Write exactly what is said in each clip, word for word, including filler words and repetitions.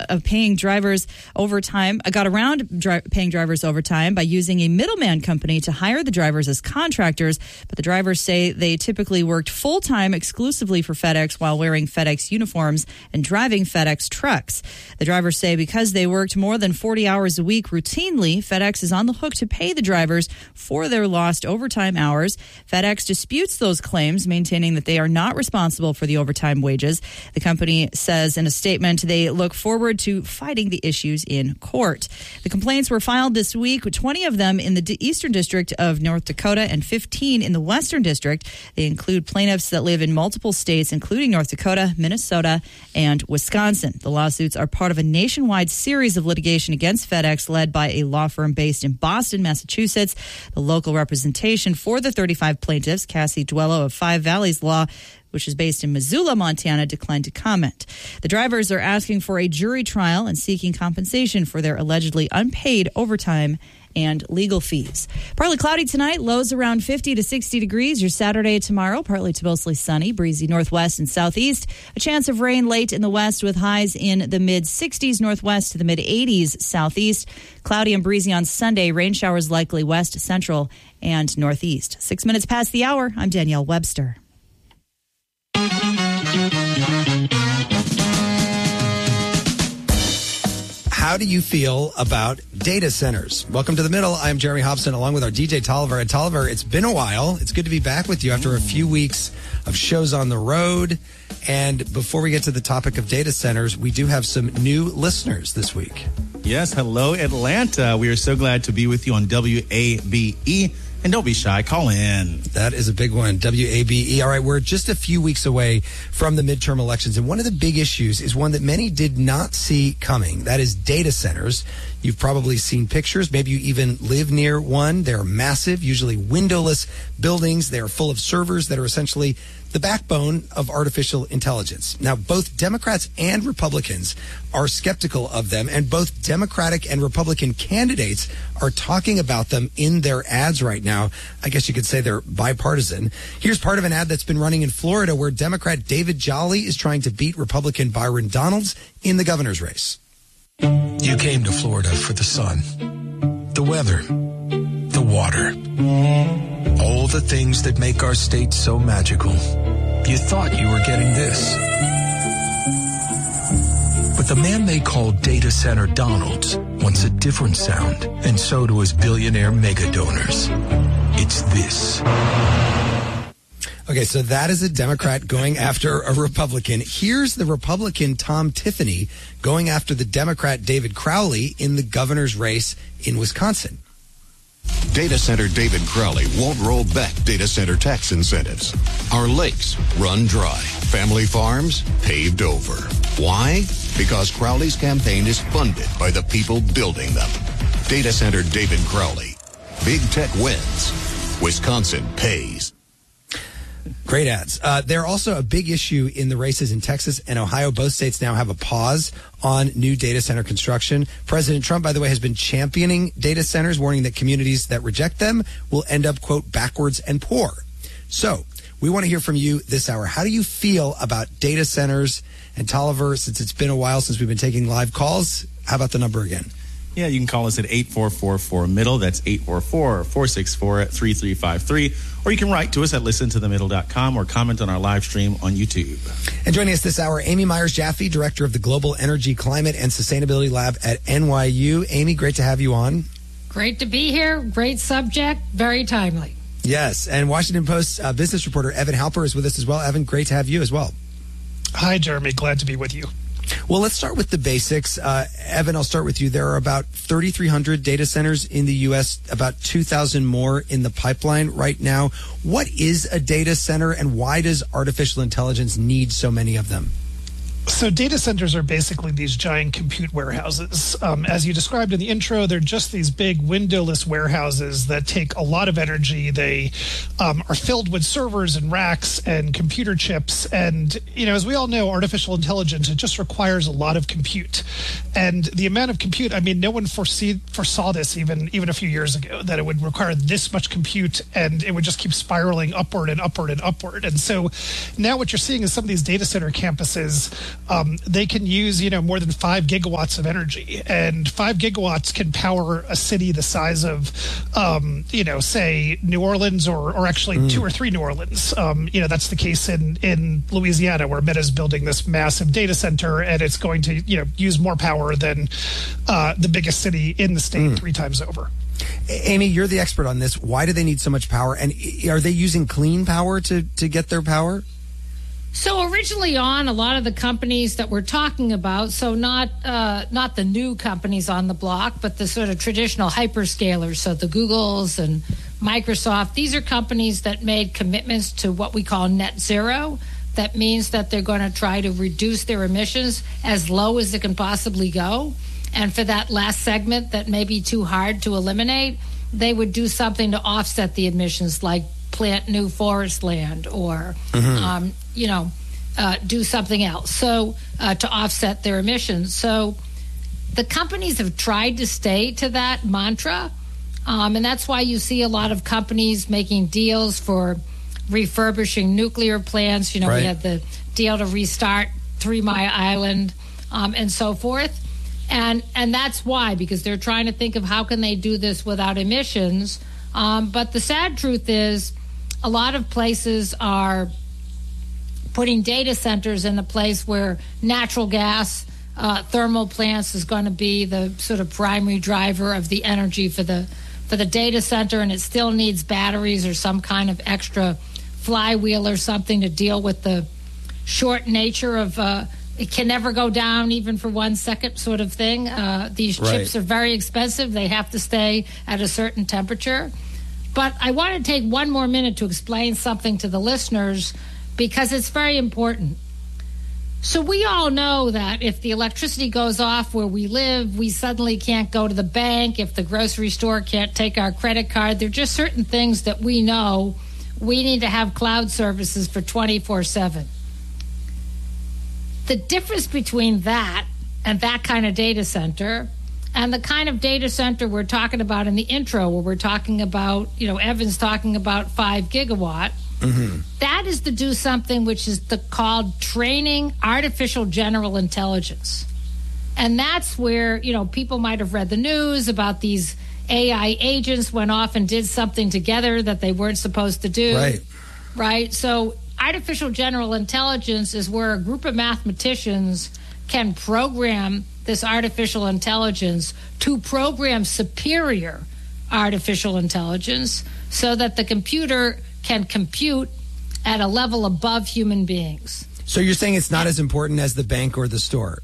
of paying drivers overtime, got around dri- paying drivers overtime by using a middleman company to hire the drivers as contractors. But the drivers say they typically worked full-time exclusively for FedEx while wearing FedEx uniforms and driving FedEx trucks. The drivers say because they worked more than forty hours a week routinely, FedEx is on the hook to pay the drivers for their lost overtime hours. FedEx disputes those claims, maintaining that they are not responsible for the overtime wages. The company says in a statement they look forward to fighting the issues in court. The complaints were filed this week, with twenty of them in the D- Eastern District of North Dakota and fifteen in the Western District. They include plaintiffs that live in multiple states, including North Dakota, Minnesota, and Wisconsin. The lawsuits are part of a nationwide series of litigation against FedEx led by a law firm based in Boston, Massachusetts. The local representation for the thirty-five plaintiffs, Cassie Duello of Five Valleys Law, which is based in Missoula, Montana, declined to comment. The drivers are asking for a jury trial and seeking compensation for their allegedly unpaid overtime and legal fees. Partly cloudy tonight, lows around fifty to sixty degrees. Your Saturday tomorrow, partly to mostly sunny, breezy northwest and southeast. A chance of rain late in the west with highs in the mid sixties northwest to the mid eighties southeast. Cloudy and breezy on Sunday, rain showers likely west, central, and northeast. Six minutes past the hour, I'm Danielle Webster. How do you feel about data centers? Welcome to The Middle. I'm Jeremy Hobson, along with our D J Tolliver. And Tolliver, it's been a while. It's good to be back with you after a few weeks of shows on the road. And before we get to the topic of data centers, we do have some new listeners this week. Yes, hello, Atlanta. We are so glad to be with you on W A B E. And don't be shy, call in. That is a big one, W A B E. All right, we're just a few weeks away from the midterm elections, and one of the big issues is one that many did not see coming. That is data centers. You've probably seen pictures. Maybe you even live near one. They're massive, usually windowless buildings. They're full of servers that are essentially the backbone of artificial intelligence. Now, both Democrats and Republicans are skeptical of them, and both Democratic and Republican candidates are talking about them in their ads right now. I guess you could say they're bipartisan. Here's part of an ad that's been running in Florida where Democrat David Jolly is trying to beat Republican Byron Donalds in the governor's race. You came to Florida for the sun, the weather, the water, all the things that make our state so magical. You thought you were getting this. But the man they call Data Center Donalds wants a different sound, and so do his billionaire mega donors. It's this. Okay, so that is a Democrat going after a Republican. Here's the Republican Tom Tiffany going after the Democrat David Crowley in the governor's race in Wisconsin. Data center David Crowley won't roll back data center tax incentives. Our lakes run dry. Family farms paved over. Why? Because Crowley's campaign is funded by the people building them. Data center David Crowley. Big tech wins. Wisconsin pays. Great ads. Uh, they're also a big issue in the races in Texas and Ohio. Both states now have a pause on new data center construction. President Trump, by the way, has been championing data centers, warning that communities that reject them will end up, quote, backwards and poor. So we want to hear from you this hour. How do you feel about data centers? And Tolliver, since it's been a while since we've been taking live calls, how about the number again? Yeah, you can call us at eight four four four middle. That's eight four four, four six four, three three five three. Or you can write to us at listen to the middle dot com or comment on our live stream on YouTube. And joining us this hour, Amy Myers-Jaffe, Director of the Global Energy, Climate, and Sustainability Lab at N Y U. Amy, great to have you on. Great to be here. Great subject. Very timely. Yes. And Washington Post uh, business reporter Evan Halper is with us as well. Evan, great to have you as well. Hi, Jeremy. Glad to be with you. Well, let's start with the basics. Uh, Evan, I'll start with you. There are about thirty-three hundred data centers in the U S, about two thousand more in the pipeline right now. What is a data center, and why does artificial intelligence need so many of them? So data centers are basically these giant compute warehouses. Um, as you described in the intro, they're just these big windowless warehouses that take a lot of energy. They um, are filled with servers and racks and computer chips. And, you know, as we all know, artificial intelligence, it just requires a lot of compute. And the amount of compute, I mean, no one foresee, foresaw this even, even a few years ago, that it would require this much compute and it would just keep spiraling upward and upward and upward. And so now what you're seeing is some of these data center campuses um, they can use, you know, more than five gigawatts of energy. And five gigawatts can power a city the size of, um, you know, say New Orleans or, or actually mm. two or three New Orleans. Um, you know, that's the case in, in Louisiana, where Meta's building this massive data center, and it's going to, you know, use more power than uh, the biggest city in the state mm. three times over. Amy, you're the expert on this. Why do they need so much power? And are they using clean power to, to get their power? So originally on, a lot of the companies that we're talking about, so not uh, not the new companies on the block, but the sort of traditional hyperscalers, so the Googles and Microsoft, these are companies that made commitments to what we call net zero. That means that they're going to try to reduce their emissions as low as it can possibly go. And for that last segment that may be too hard to eliminate, they would do something to offset the emissions, like plant new forest land or, mm-hmm. um, you know, uh, do something else. So uh, to offset their emissions. So the companies have tried to stay to that mantra. Um, and that's why you see a lot of companies making deals for refurbishing nuclear plants. You know, right. we had the deal to restart Three Mile Island um, and so forth. And and that's why, because they're trying to think of how can they do this without emissions. Um, but the sad truth is a lot of places are putting data centers in a place where natural gas, uh, thermal plants is going to be the sort of primary driver of the energy for the for the data center, and it still needs batteries or some kind of extra flywheel or something to deal with the short nature of uh, it can never go down even for one second sort of thing. Uh, these right. chips are very expensive. They have to stay at a certain temperature. But I want to take one more minute to explain something to the listeners because it's very important. So we all know that if the electricity goes off where we live, we suddenly can't go to the bank. If the grocery store can't take our credit card, there are just certain things that we know we need to have cloud services for twenty-four seven. The difference between that and that kind of data center and the kind of data center we're talking about in the intro, where we're talking about, you know, Evan's talking about five gigawatt, mm-hmm. that is to do something which is the, called training artificial general intelligence. And that's where, you know, people might have read the news about these A I agents went off and did something together that they weren't supposed to do. Right. Right. So artificial general intelligence is where a group of mathematicians can program this artificial intelligence to program superior artificial intelligence so that the computer can compute at a level above human beings. So you're saying it's not as important as the bank or the store?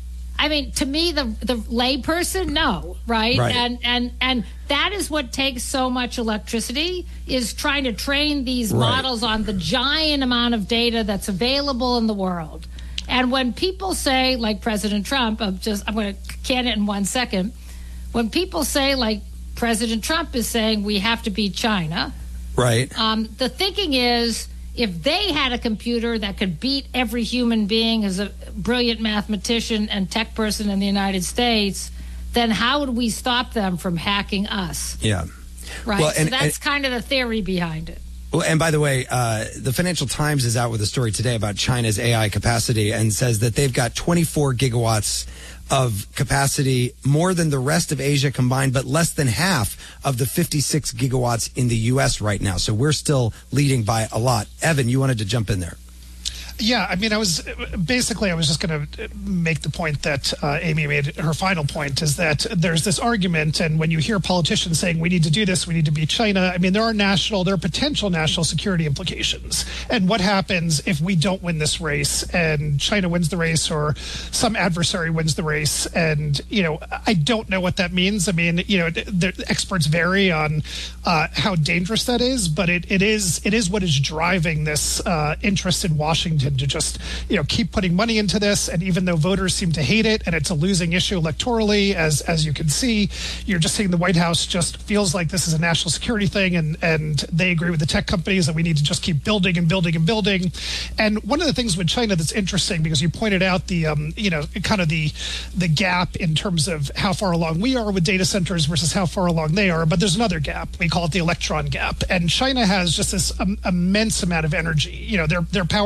I mean, to me, the the layperson, no, right? right? And and and that is what takes so much electricity, is trying to train these right. models on the giant amount of data that's available in the world. And when people say, like President Trump, I'm just I'm going to can it in one second. When people say, like President Trump is saying, we have to beat China, right? Um, the thinking is, if they had a computer that could beat every human being as a brilliant mathematician and tech person in the United States, then how would we stop them from hacking us? Yeah. Right. Well, and, so that's and, kind of the theory behind it. Well, and by the way, uh, the Financial Times is out with a story today about China's A I capacity and says that they've got twenty-four gigawatts of capacity, more than the rest of Asia combined, but less than half of the fifty-six gigawatts in the U S right now. So we're still leading by a lot. Evan, you wanted to jump in there. Yeah, I mean, I was basically I was just going to make the point that uh, Amy made. Her final point is that there's this argument, and when you hear politicians saying we need to do this, we need to beat China, I mean, there are national, there are potential national security implications. And what happens if we don't win this race and China wins the race or some adversary wins the race? And, you know, I don't know what that means. I mean, you know, the experts vary on uh, how dangerous that is, but it, it is it is what is driving this uh, interest in Washington to just, you know, keep putting money into this. And even though voters seem to hate it and it's a losing issue electorally, as as you can see, you're just seeing the White House just feels like this is a national security thing, and and they agree with the tech companies that we need to just keep building and building and building. And one of the things with China that's interesting, because you pointed out the um, you know, kind of the the gap in terms of how far along we are with data centers versus how far along they are, but there's another gap. We call it the electron gap. And China has just this um, immense amount of energy. You know, their their power grid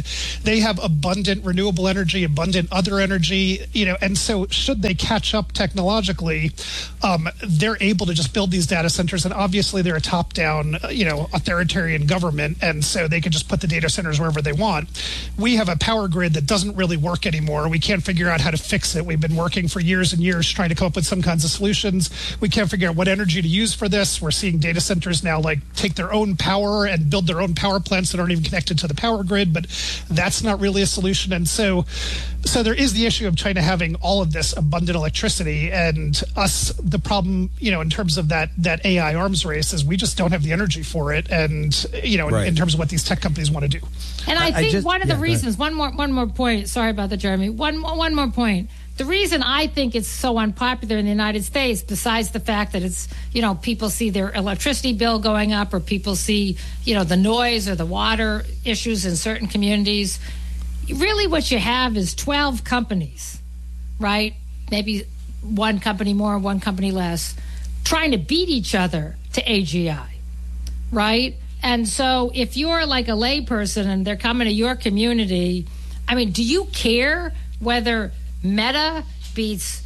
They have abundant renewable energy, abundant other energy, you know, and so should they catch up technologically, um, they're able to just build these data centers. And obviously they're a top-down, you know, authoritarian government, and so they can just put the data centers wherever they want. We have a power grid that doesn't really work anymore. We can't figure out how to fix it. We've been working for years and years trying to come up with some kinds of solutions. We can't figure out what energy to use for this. We're seeing data centers now like take their own power and build their own power plants that aren't even connected to the power grid, but that's not really a solution. And so so there is the issue of China having all of this abundant electricity, and us, the problem, you know, in terms of that that A I arms race is we just don't have the energy for it, and you know, right. in, in terms of what these tech companies want to do. And I, I think just, one of the yeah, reasons, one more one more point, sorry about that, Jeremy, one, one more point. The reason I think it's so unpopular in the United States, besides the fact that it's, you know, people see their electricity bill going up, or people see, you know, the noise or the water issues in certain communities, really what you have is twelve companies, right? Maybe one company more, one company less, trying to beat each other to A G I, right? And so if you're like a layperson and they're coming to your community, I mean, do you care whether Meta beats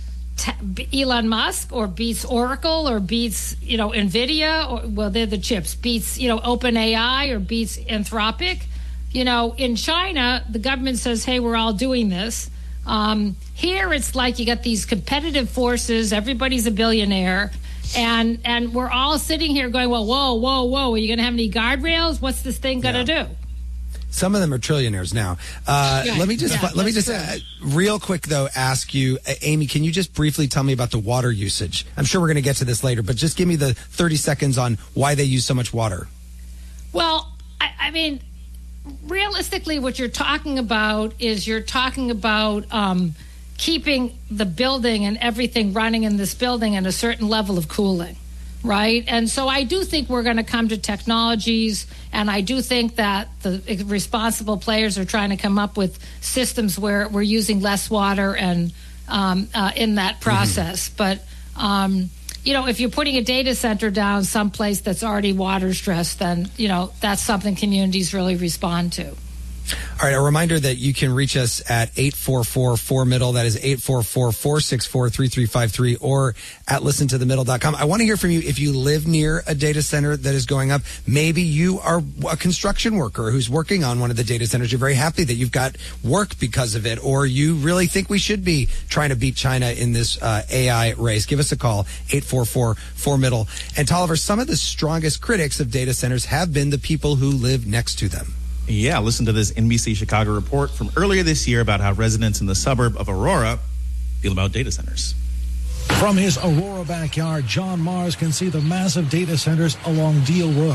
t- Elon Musk or beats Oracle or beats, you know, NVIDIA, or, well, they're the chips, beats, you know, OpenAI or beats Anthropic? You know, in China, the government says, hey, we're all doing this. Um, here, it's like you got these competitive forces. Everybody's a billionaire. And and we're all sitting here going, well, whoa, whoa, whoa. Are you going to have any guardrails? What's this thing going to Yeah. do? Some of them are trillionaires now. Uh, Yeah, let me just yeah, let me that's just uh, real quick though ask you, uh, Amy, can you just briefly tell me about the water usage? I'm sure we're going to get to this later, but just give me the thirty seconds on why they use so much water. Well, I, I mean, realistically, what you're talking about is you're talking about um, keeping the building and everything running in this building at a certain level of cooling, right? And so I do think we're going to come to technologies, and I do think that the responsible players are trying to come up with systems where we're using less water and um, uh, in that process. Mm-hmm. But um, you know, if you're putting a data center down someplace that's already water stressed, then, you know, that's something communities really respond to. All right, a reminder that you can reach us at eight four four, four middle. That is eight four four, four six four, three three five three, or at listen to the middle dot com. I want to hear from you if you live near a data center that is going up. Maybe you are a construction worker who's working on one of the data centers. You're very happy that you've got work because of it, or you really think we should be trying to beat China in this uh, A I race. Give us a call, eight four four, four middle. And Tolliver, some of the strongest critics of data centers have been the people who live next to them. Yeah, listen to this N B C Chicago report from earlier this year about how residents in the suburb of Aurora feel about data centers. From his Aurora backyard, John Mars can see the massive data centers along Deal Road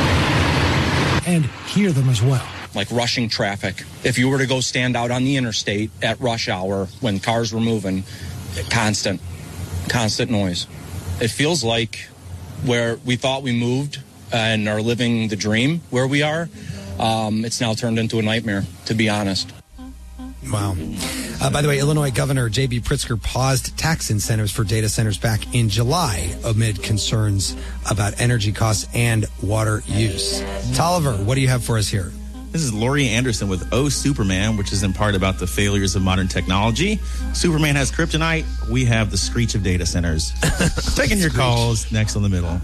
and hear them as well. Like rushing traffic. If you were to go stand out on the interstate at rush hour when cars were moving, constant, constant noise. It feels like where we thought we moved and are living the dream where we are, Um, it's now turned into a nightmare, to be honest. Wow. Uh, by the way, Illinois Governor J B Pritzker paused tax incentives for data centers back in July amid concerns about energy costs and water use. Tolliver, what do you have for us here? This is Laurie Anderson with Oh Superman, which is in part about the failures of modern technology. Superman has kryptonite. We have the screech of data centers. Taking your calls next on the middle.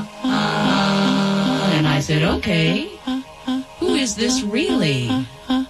And I said, okay, who is this really?